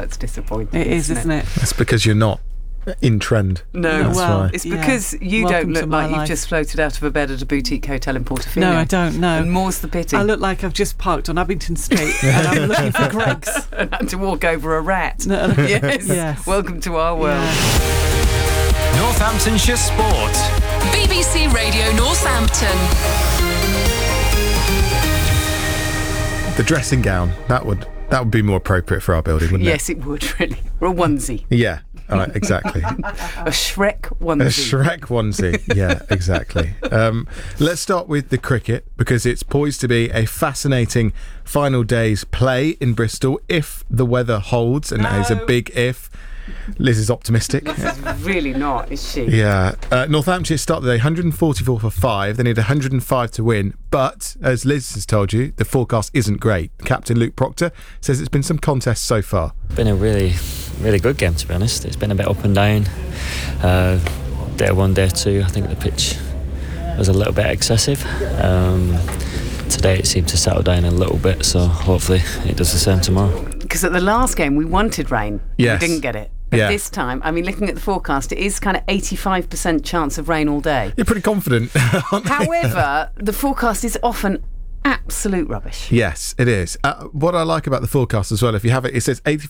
that's disappointing. It is, isn't it? That's because you're not in trend. No, That's well, why. it's because you Welcome don't to look my like you've life. just floated out of a bed at a boutique hotel in Portofino. No, I don't, no. And more's the pity. I look like I've just parked on Abington Street and I'm looking for Greg's. and had to walk over a rat. No, Yes. Yes. Welcome to our world. Yeah. Northamptonshire Sport. BBC Radio Northampton. The dressing gown, that would be more appropriate for our building, wouldn't Yes, it would, really. Or a onesie. it? Yeah, exactly. A Shrek onesie. A Shrek onesie. Yeah, exactly. Let's start with the cricket, because it's poised to be a fascinating final day's play in Bristol if the weather holds, and that is a big if. Liz is optimistic. Really not, is she? Yeah. Northamptonshire start the day 144 for 5. They need 105 to win. But, as Liz has told you, the forecast isn't great. Captain Luke Proctor says it's been some contests so far. Been a really, really good game, to be honest. It's been a bit up and down. Day 1, day 2, I think the pitch was a little bit excessive. Today it seemed to settle down a little bit, so hopefully it does the same tomorrow. Because at the last game we wanted rain. Yes. We didn't get it. But Yeah. this time, I mean, looking at the forecast, it is kind of 85% chance of rain all day. You're pretty confident, aren't you? However, the forecast is often absolute rubbish. Yes, it is. What I like about the forecast as well, if you have it, it says 85%